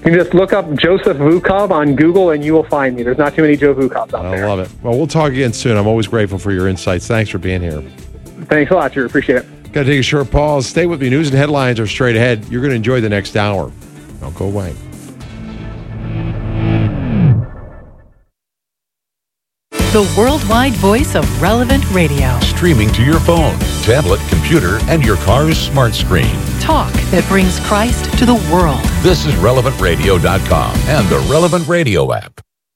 You can just look up Joseph Vukov on Google and you will find me. There's not too many Joe Vukovs out there. I love it. Well, we'll talk again soon. I'm always grateful for your insights. Thanks for being here. Thanks a lot, Drew. Appreciate it. Got to take a short pause. Stay with me. News and headlines are straight ahead. You're going to enjoy the next hour. Don't go away. The worldwide voice of Relevant Radio. Streaming to your phone, tablet, computer, and your car's smart screen. Talk that brings Christ to the world. This is RelevantRadio.com and the Relevant Radio app.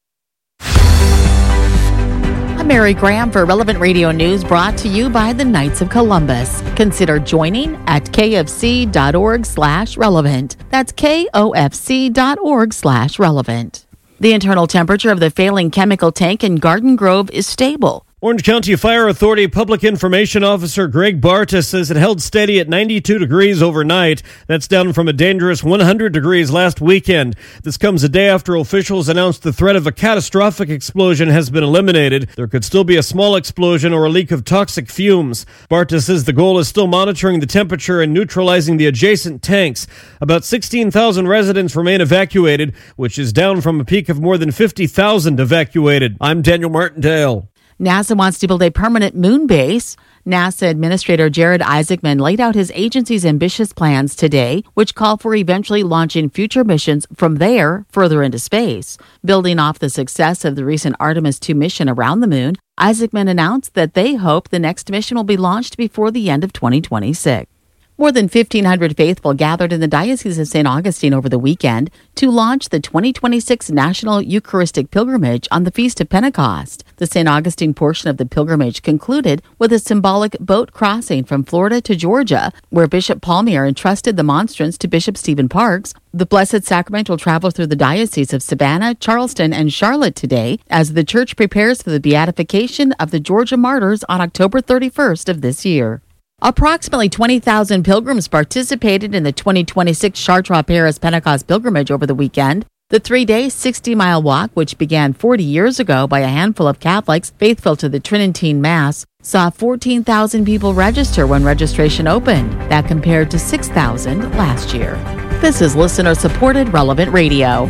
I'm Mary Graham for Relevant Radio News, brought to you by the Knights of Columbus. Consider joining at kfc.org/relevant. That's kofc.org/relevant. The internal temperature of the failing chemical tank in Garden Grove is stable. Orange County Fire Authority Public Information Officer Greg Bartas says it held steady at 92 degrees overnight. That's down from a dangerous 100 degrees last weekend. This comes a day after officials announced the threat of a catastrophic explosion has been eliminated. There could still be a small explosion or a leak of toxic fumes. Bartas says the goal is still monitoring the temperature and neutralizing the adjacent tanks. About 16,000 residents remain evacuated, which is down from a peak of more than 50,000 evacuated. I'm Daniel Martindale. NASA wants to build a permanent moon base. NASA Administrator Jared Isaacman laid out his agency's ambitious plans today, which call for eventually launching future missions from there further into space. Building off the success of the recent Artemis II mission around the moon, Isaacman announced that they hope the next mission will be launched before the end of 2026. More than 1,500 faithful gathered in the Diocese of St. Augustine over the weekend to launch the 2026 National Eucharistic Pilgrimage on the Feast of Pentecost. The St. Augustine portion of the pilgrimage concluded with a symbolic boat crossing from Florida to Georgia, where Bishop Palmier entrusted the monstrance to Bishop Stephen Parks. The Blessed Sacrament will travel through the Diocese of Savannah, Charleston, and Charlotte today as the Church prepares for the beatification of the Georgia martyrs on October 31st of this year. Approximately 20,000 pilgrims participated in the 2026 Chartres-Paris Pentecost pilgrimage over the weekend. The 3-day, 60-mile walk, which began 40 years ago by a handful of Catholics faithful to the Tridentine Mass, saw 14,000 people register when registration opened. That compared to 6,000 last year. This is listener-supported Relevant Radio.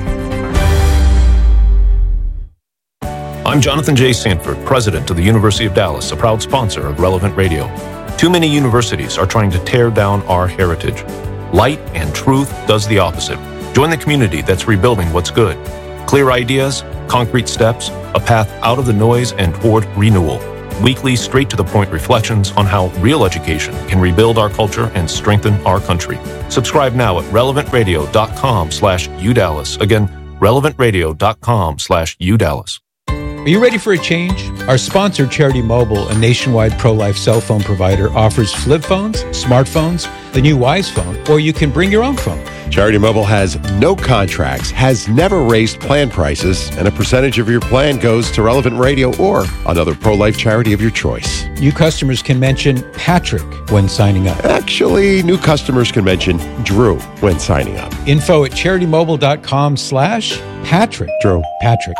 I'm Jonathan J. Sanford, president of the University of Dallas, a proud sponsor of Relevant Radio. Too many universities are trying to tear down our heritage. Light and truth does the opposite. Join the community that's rebuilding what's good. Clear ideas, concrete steps, a path out of the noise and toward renewal. Weekly, straight-to-the-point reflections on how real education can rebuild our culture and strengthen our country. Subscribe now at relevantradio.com/UDallas. Again, relevantradio.com/UDallas. Are you ready for a change? Our sponsor, Charity Mobile, a nationwide pro-life cell phone provider, offers flip phones, smartphones, the new Wise phone, or you can bring your own phone. Charity Mobile has no contracts, has never raised plan prices, and a percentage of your plan goes to Relevant Radio or another pro-life charity of your choice. New customers can mention Patrick when signing up. Actually, new customers can mention Drew when signing up. Info at CharityMobile.com/Patrick. Drew. Patrick.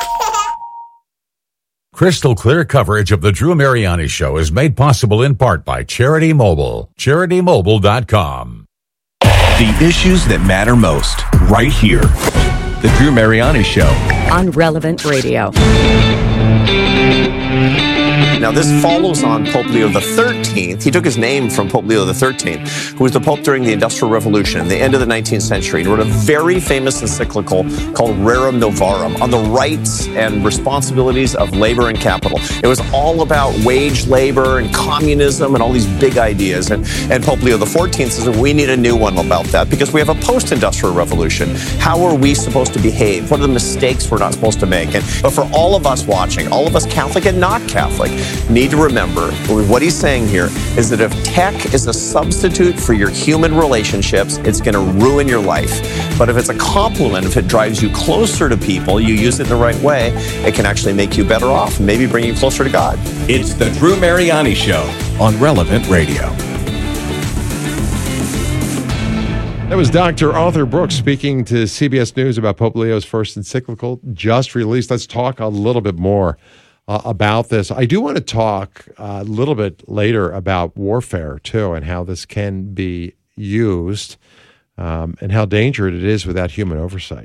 Crystal clear coverage of the Drew Mariani Show is made possible in part by Charity Mobile. CharityMobile.com. The issues that matter most, right here. The Drew Mariani Show. On Relevant Radio. Now, this follows on Pope Leo XIII. He took his name from Pope Leo XIII, who was the Pope during the Industrial Revolution, the end of the 19th century. He wrote a very famous encyclical called Rerum Novarum on the rights and responsibilities of labor and capital. It was all about wage labor and communism and all these big ideas. And Pope Leo XIV says we need a new one about that because we have a post-industrial revolution. How are we supposed to behave? What are the mistakes we're not supposed to make? But for all of us watching, all of us Catholic and not Catholic, need to remember what he's saying here is that if tech is a substitute for your human relationships, it's going to ruin your life. But if it's a complement, if it drives you closer to people, you use it in the right way, it can actually make you better off, maybe bring you closer to God. It's the Drew Mariani Show on Relevant Radio. That was Dr. Arthur Brooks speaking to CBS News about Pope Leo's first encyclical just released. Let's talk a little bit more about this. I do want to talk a little bit later about warfare, too, and how this can be used and how dangerous it is without human oversight.